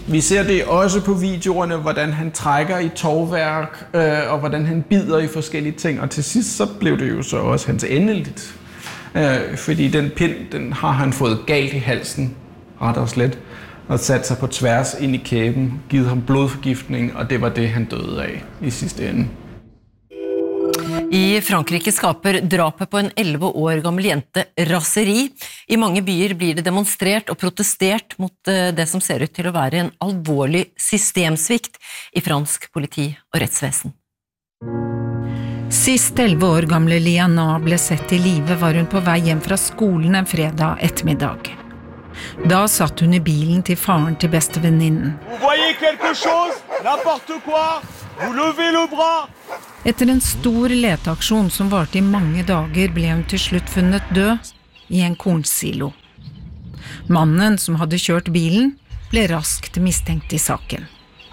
Vi ser det også på videoerne, hvordan han trækker i tovværk, og hvordan han bider i forskellige ting. Og til sidst så blev det jo så også hans endeligt. Fordi den pind, den har han fået galt i halsen, ret og slet, og sat sig på tværs ind i kæben, givet ham blodforgiftning, og det var det, han døde af i sidste ende. I Frankrike skaper drapet på en 11 år gammel jente raseri. I mange byer blir det demonstrert og protestert mot det som ser ut til å være en alvorlig systemsvikt i fransk politi og rettsvesen. Sist 11 år gamle Liana ble sett i live var hun på vei hjem fra skolen en fredag ettermiddag. Da satt hun i bilen til faren til bestevenninnen. Etter en stor leteaksjon som varte i mange dager ble hun til slutt funnet død i en kornsilo. Mannen som hadde kjørt bilen ble raskt mistenkt i saken.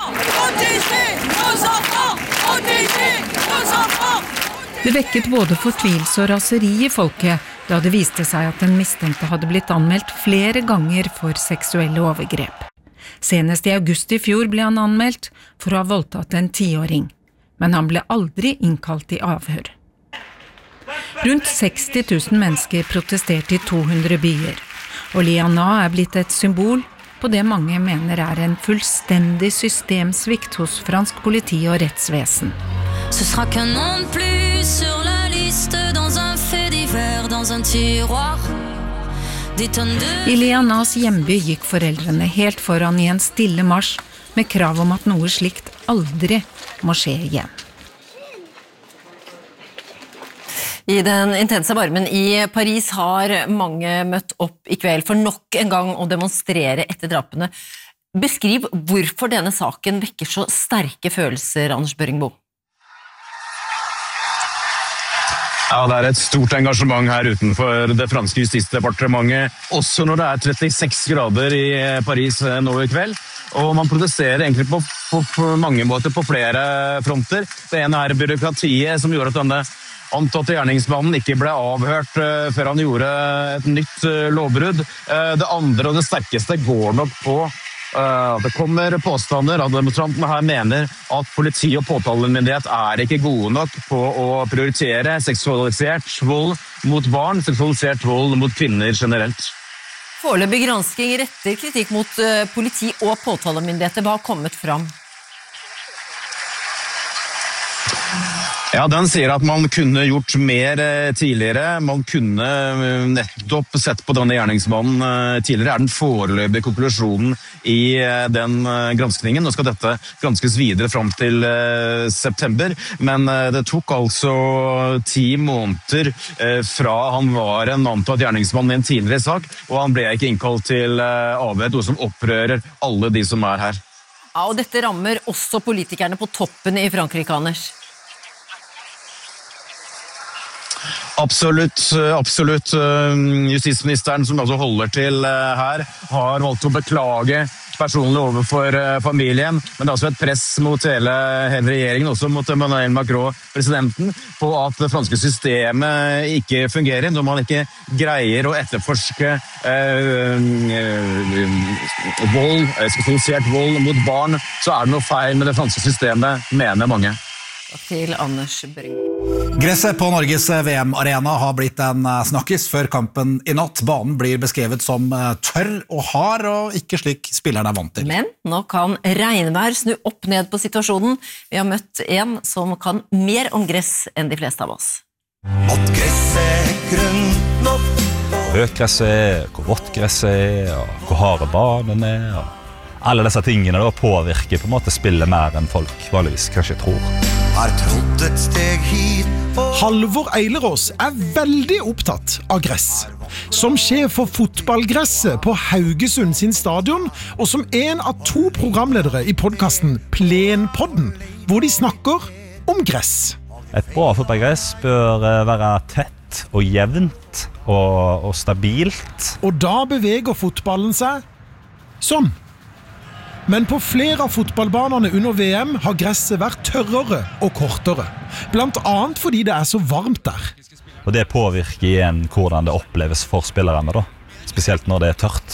Det vekket både fortvilelse og raseri i folket da det viste seg at den mistenkte hadde blitt anmeldt flere ganger for seksuelle overgrep. Senest i august i fjor ble han anmeldt for å ha voldtatt en 10-åring, men han ble aldri innkalt i avhør. Rundt 60 000 mennesker protesterte i 200 byer, og Liana blitt et symbol på det mange mener en fullstendig systemsvikt hos fransk politi og rettsvesen. Ce sera qu'un nom de plus sur la liste dans un fait divers dans un tiroir. I Lianas hjemby gikk foreldrene helt foran i en stille marsj med krav om at noe slikt aldri må skje igjen. I den intense varmen i Paris har mange møtt opp i kveld for nok en gang å demonstrere etter drapene. Beskriv hvorfor denne saken vekker så sterke følelser, Anders Børingbo. Ja, det et stort engasjement her utenfor det franske justisdepartementet, også når det 36 grader i Paris nå i kveld. Og man protesterer egentlig på mange måter på flere fronter. Det ene byråkratiet som gjorde at denne antatte gjerningsmannen ikke ble avhørt før han gjorde et nytt lovbrudd. Det andre og det sterkeste går nok på det kommer påstander at demonstrantene her mener at politi og påtalemyndighet ikke gode nok på å prioritere seksualisert vold mot barn, seksualisert vold mot kvinner generelt. Foreløpig gransking retter kritikk mot politi og påtalemyndigheter. Hva har kommet fram? Ja, den sier at man kunne gjort mer tidligere. Man kunne nettopp sett på denne gjerningsmannen tidligere. Den foreløpige konklusjonen i den granskningen. Nå skal dette granskes videre fram til september, men det tok altså 10 måneder fra han var en antatt gjerningsmann i en tidligere sak, og han ble ikke innkalt til avhør, noe som opprører alle de som her. Ja, og dette rammer også politikerne på toppen i Frankrike, Anders. Absolutt. Justisministeren som altså holder til her, har valgt å beklage personlig overfor familien, men det også et press mot hele regjeringen, også mot Emmanuel Macron, presidenten, på at det franske systemet ikke fungerer, når man ikke greier å etterforske vold, seksualisert vold mot barn, så det noe feil med det franske systemet, mener mange. Takk til Anders Børing. Gresset på Norges VM-arena har blitt en snakkis før kampen i natt. Banen blir beskrevet som tørr og hard, og ikke slik spillerne vant til. Men nå kan regnvær snu opp ned på situasjonen. Vi har møtt en som kan mer om gress enn de fleste av oss. At gresset grønt nok, høyt gresset hvor vått gresset og hvor harde banen og alle disse tingene da påvirker på en måte spillet mer enn folk vanligvis kanskje tror. Har trådt et steg hit. Halvor Eilerås veldig opptatt av gress. Som sjef for fotballgresset på Haugesund sin stadion, og som en av 2 programledere i podcasten Plenpodden, hvor de snakker om gress. Et bra fotballgress bør være tett og jevnt og stabilt. Og da beveger fotballen seg sånn. Men på flere av fotballbanene under VM har gresset vært tørrere og kortere. Blant annet fordi det så varmt der. Og det påvirker igjen hvordan det oppleves for spillerne da. Spesielt når det tørt.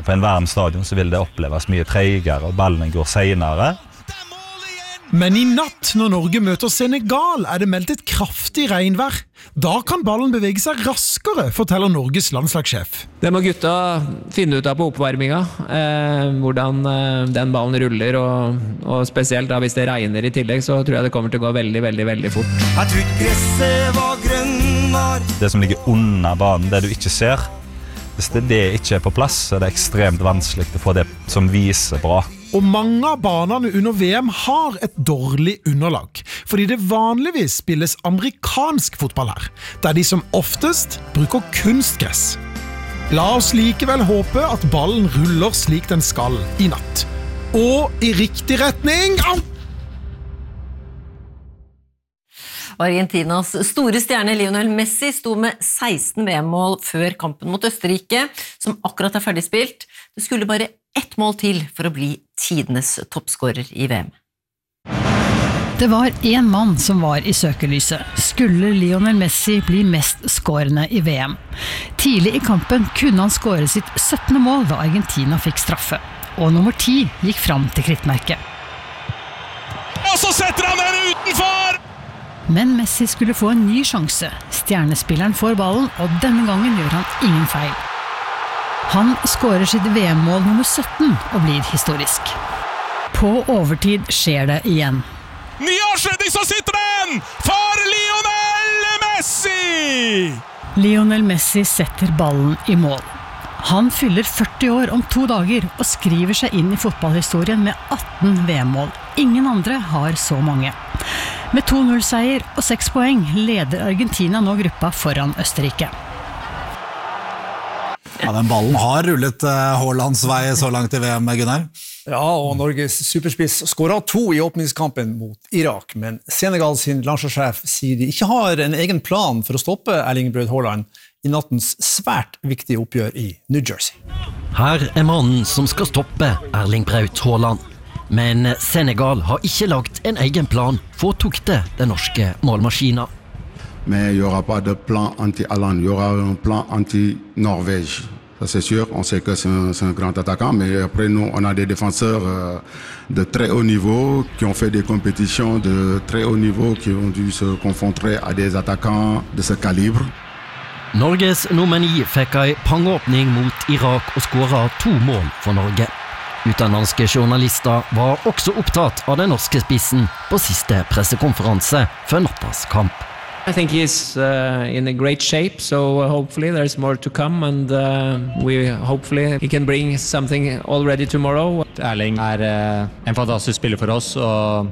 på en varm stadion så vil det oppleves mye tregere, og ballene går senere. Men i natt, når Norge møter Senegal, det meldt et kraftig regnvær. Da kan ballen bevege seg raskere, forteller Norges landslagssjef. Det må gutta finne ut av på oppvarminga, hvordan den ballen ruller, og spesielt da hvis det regner i tillegg, så tror jeg det kommer til å gå veldig, veldig, veldig fort. Jeg trodde gresset var grønn. Det som ligger under banen, det du ikke ser, hvis det ikke på plass, så det ekstremt vanskelig å få det som viser bra. Og mange av banene under VM har et dårlig underlag, fordi det vanligvis spilles amerikansk fotball her, der de som oftest bruker kunstgress. La oss likevel håpe at ballen ruller slik den skal i natt. Og i riktig retning! Au! Argentinas store stjerne Lionel Messi sto med 16 VM-mål før kampen mot Østerrike, som akkurat ferdigspilt. Det skulle bare ett mål til for å bli tidenes toppskårer i VM. Det var en mann som var i søkelyset. Skulle Lionel Messi bli mest skårende i VM? Tidlig i kampen kunne han skåre sitt 17. mål da Argentina fikk straffe. Og nummer 10 gikk fram til krittmerket. Og så setter han den utenfor! Men Messi skulle få en ny sjanse. Stjernespilleren får ballen, og denne gangen gjør han ingen feil. Han skårer sitt VM-mål nummer 17 og blir historisk. På overtid skjer det igjen. Ny avslutning, så sitter den for Lionel Messi! Lionel Messi setter ballen i mål. Han fyller 40 år om 2 dager og skriver seg inn i fotballhistorien med 18 VM-mål. Ingen andre har så mange. Med 2-0-seier og 6 poeng leder Argentina nå gruppa foran Østerrike. Ja, den ballen har rullet Haalands vei så langt i VM, Gunnar. Ja, og Norges superspiss skåret 2 i åpningskampen mot Irak, men Senegal sin landslagssjef sier de ikke har en egen plan for å stoppe Erling Braut Haaland i nattens svært viktige oppgjør i New Jersey. Her mannen som skal stoppe Erling Braut Haaland. Men Senegal har ikke lagt en egen plan for å tukte den norske målmaskinen. Mais il n'y aura pas de plan anti-Haaland, il y aura un plan anti-Norvège. Ça c'est sûr, on sait que c'est un grand attaquant, mais après nous, on a des défenseurs de très haut niveau qui ont fait des compétitions de très haut niveau, qui ont dû se confronter à des attaquants de ce calibre. Norges nummer 9 fikk en pangåpning mot Irak og skåret 2 mål for Norge. Utenlandske journalister var også opptatt av den norske spissen på siste pressekonferanse før nattas kamp. I think he's in a great shape, so hopefully there's more to come, and hopefully he can bring something already tomorrow. Erling en fantastisk spiller for oss, og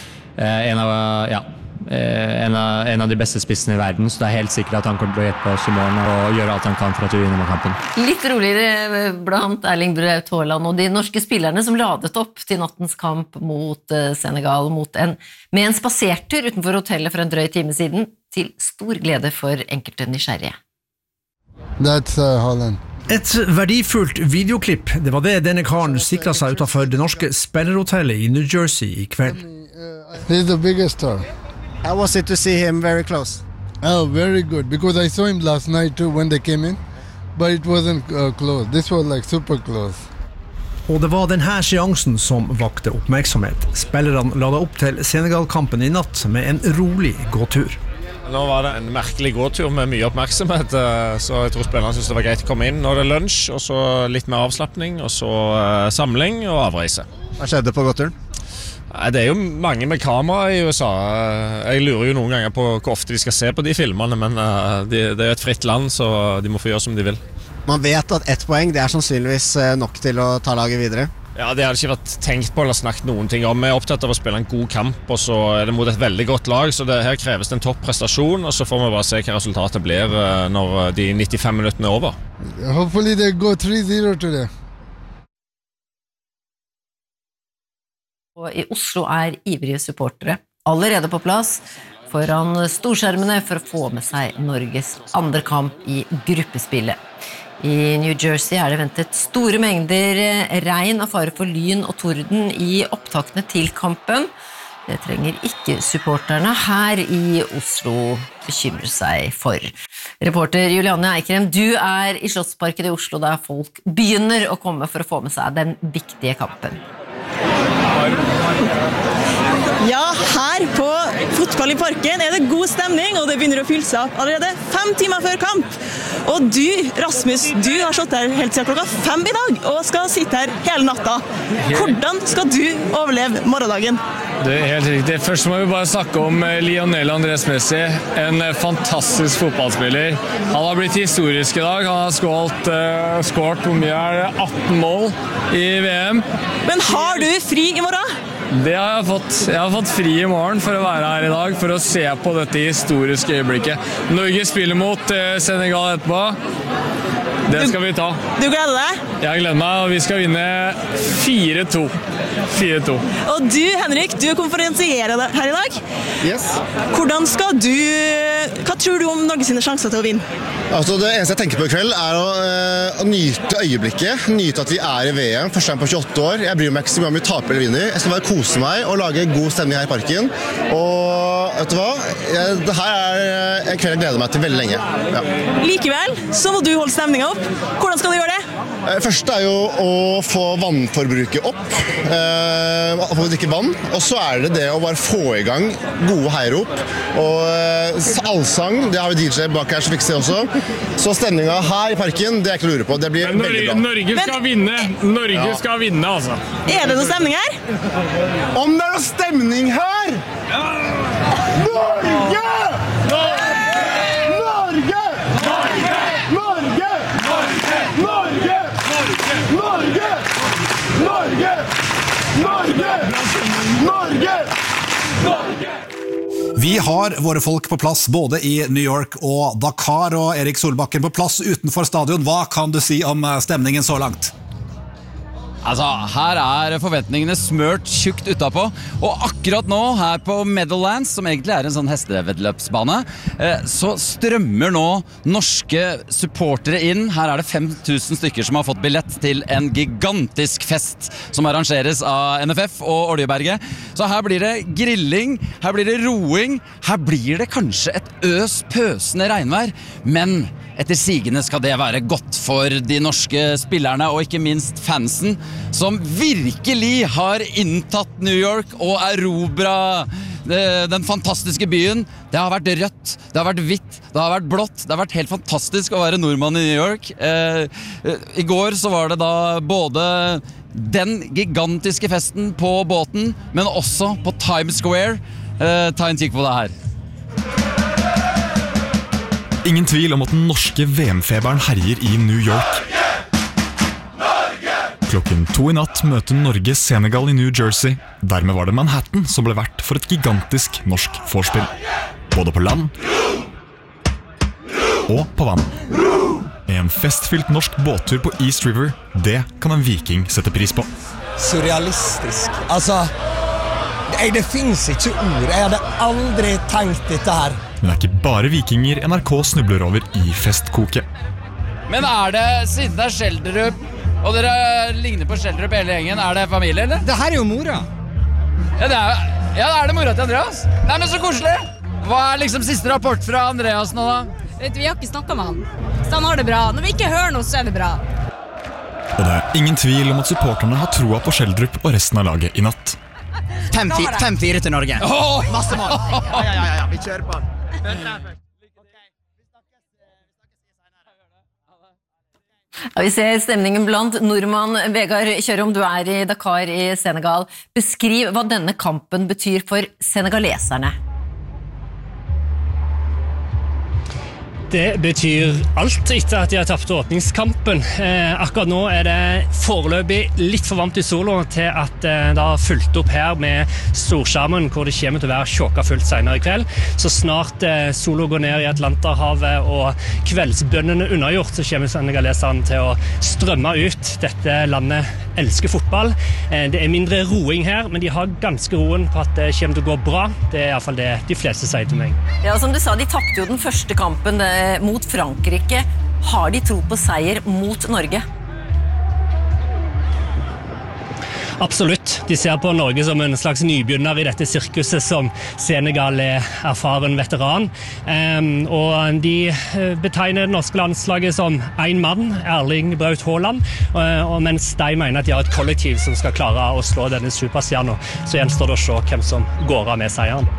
en av de beste spissene i verden, så det helt sikkert at han kommer til å hjelpe oss i morgen og gjøre alt han kan for at vi vinner kampen. Litt roligere blant Erling Braut Haaland og de norske spillerne som ladet opp til nattens kamp mot Senegal med en spasertur utenfor hotellet for en drøy time siden, til stor glede for enkelte nysgjerrige. That's Haaland. Et verdifullt videoklipp, det var det denne karen sikret seg utenfor det norske spillerhotellet i New Jersey i kveld. He's the biggest star. How was it to see him very close? Oh, very good, because I saw him last night too when they came in, but it wasn't close. This was like super close. Og det var denne seansen som vakte oppmerksomhet. Spillerne la opp til Senegal-kampen i natt med en rolig gåtur. Nå var det en merkelig gåtur med mye oppmerksomhet, så jeg tror spillerne synes det var greit å komme inn. Nå er det lunsj, og så litt mer avslappning, og så samling og avreise. Hva skjedde på gåturen? Det er jo mange med kamera i USA. Jeg lurer jo noen ganger på hvor ofte de skal se på de filmene, men det er jo et fritt land, så de må få gjøre som de vil. Man vet at 1 poeng, det sannsynligvis nok til å ta laget videre. Ja, det hadde ikke vært tenkt på eller snakket noen ting om. Vi er opptatt av å spille en god kamp, og så er det mot et veldig godt lag, så her kreves det en topprestasjon, og så får vi bare se hva resultatet blir når de 95 minuttene er over. Hopefully they go 3-0 today. Og i Oslo ivrige supportere allerede på plass foran storskjermene for å få med seg Norges andre kamp i gruppespillet. I New Jersey det ventet store mengder regn og fare for lyn og torden i opptakene til kampen. Det trenger ikke supporterne her i Oslo bekymre seg for. Reporter Julianne Eikrem, du I Slottsparken I Oslo der folk begynner å komme for å få med seg den viktige kampen. Ja, her på Fotball I Parken det god stemning, og det begynner å fylle seg opp allerede 5 timer før kamp. Og du, Rasmus, du har stått her helt siden klokka 5 I dag, og skal sitte her hele natta. Hvordan skal du overleve morgendagen? Det helt riktig. Først må vi bare snakke om Lionel Andrés Messi, en fantastisk fotballspiller. Han har blitt historisk I dag, han har skåret hvor mye det 18 mål I VM. Men har du fri I morgen? Det har jeg fått. Jeg har fått fri I morgen for å være her I dag, for å se på dette historiske øyeblikket. Norge spiller mot Senegal etterpå. Det skal vi ta. Du gleder deg? Jeg gleder meg, og vi skal vinne 4-2. 4-2. Og du, Henrik, du konferensierer her I dag. Yes. Hvordan skal du... Hva tror du om Norges sjanser til å vinne? Altså, det eneste jeg tenker på I kveld å nyte øyeblikket, nyte at vi I VM, første gang på 28 år. Jeg bryr meg ikke så mye om vi taper eller vinner. Jeg skal bare kose meg og lage god stemning her I parken. Og vet du hva? Det her en kveld jeg gleder meg til veldig lenge. Ja. Likevel, så må du holde stemningen opp. Hvordan skal du gjøre det? Første jo å få vannforbruket opp, få drikke vann, og så det å bare få I gang gode heiarop, og allsang, det har vi DJ bak her som fikser det også, så stemningen her I parken, det ikke å lure på, det blir veldig bra. Norge skal vinne, Norge skal vinne altså. Det noe stemning her? Om det noe stemning her! Norge! Vi har våre folk på plass både I New York og Dakar, og Erik Solbakken på plass utenfor stadion. Hva kan du si om stemningen så langt? Altså, her forventningene smørt tjukt utapå, og akkurat nå her på Meadowlands, som egentlig en sånn hestevedløpsbane, så strømmer nå norske supportere inn. Her det 5000 stykker som har fått billett til en gigantisk fest som arrangeres av NFF og Oljeberget. Så her blir det grilling, her blir det roing, her blir det kanskje et pøsende regnvær, men etter sigende skal det være godt for de norske spillerne og ikke minst fansen, som virkelig har inntatt New York og erobret den fantastiske byen. Det har vært rødt, det har vært hvitt, det har vært blått, det har vært helt fantastisk å være nordmann I New York. I går så var det da både den gigantiske festen på båten, men også på Times Square. Ta en kikk på det her. Ingen tvil om at den norske VM-feberen herjer I New York. Klokken 2 I natt møter Norge Senegal I New Jersey. Dermed var det Manhattan som ble vert for et gigantisk norsk vorspiel. Både på land og på vann. En festfylt norsk båttur på East River, det kan en viking sette pris på. Surrealistisk. Altså, det finnes ikke ord. Jeg hadde aldri tenkt dette her. Men det ikke bare vikinger NRK snubler over I festkoket. Men det, siden det Skjelderup, og dere ligner på Skjelderup hele gjengen, det familie, eller? Det her jo mora. Ja, det mora til Andreas. Nei, men så koselig! Hva liksom siste rapport fra Andreas nå, da? Vet du, vi har ikke snakket med han. Så han har det bra. Når vi ikke hører noe, så det bra. Og det ingen tvil om at supporterne har troa på Skjelderup og resten av laget I natt. 5-4 til Norge. Masse mål. Ja, vi kjører på. Ja, vi ser stemningen blant nordmann. Vegard Kjørom, du I Dakar I Senegal. Beskriv hva denne kampen betyr for senegaleserne. Det betyr alt etter at de har tapt åpningskampen. Akkurat nå det foreløpig litt for varmt I solo til at det har fulgt opp her med storskjermen, hvor det kommer til å være tjåka fullt senere I kveld. Så snart solo går ned I Atlanterhavet og kveldsbønnene unnagjort, så kommer senegaleserne til å strømme ut. Dette landet elsker fotball. Det mindre roing her, men de har ganske roen på at det kommer til å gå bra. Det I hvert fall det de fleste sier til meg. Ja, som du sa, de tappte jo den første kampen mot Frankrike. Har de tro på seier mot Norge? Absolutt. De ser på Norge som en slags nybegynner i dette sirkuset som Senegal erfaren veteran. Og de betegner det norske landslaget som en mann, Erling Braut Haaland, mens de mener at de har et kollektiv som skal klare å slå denne superstjerna. Så gjenstår det å se hvem som går av med seieren.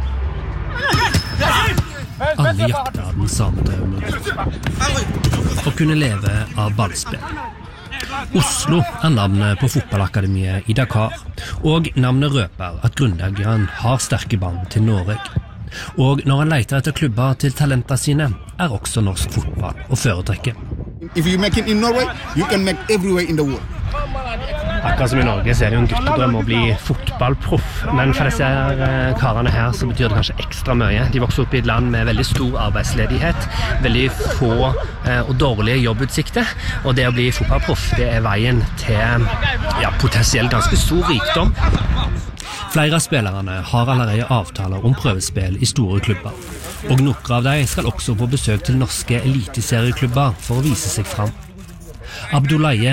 Alle jakter den samme drømmen. Å kunne leve av ballspill. Oslo navnet på fotballakademiet i Dakar, og navnet røper at grunnleggeren har sterke bånd til Norge. Og når han leter etter klubber til talenter sine, også norsk fotball å foretrekke. If you make it in Norway, you can make everywhere in the world. Akkurat som i Norge så det jo en guttedrøm å bli fotballproff, men for disse karene her så betyr det kanskje ekstra mye. De vokser opp i et land med veldig stor arbeidsledighet, veldig få og dårlige jobbutsikter, og det å bli fotballproff det veien til potensielt ganske stor rikdom. Flere av spillerne har allerede avtaler om prøvespill i store klubber, og noen av dem skal også på besøk til norske eliteserieklubber for å vise seg fram. Abdoulaye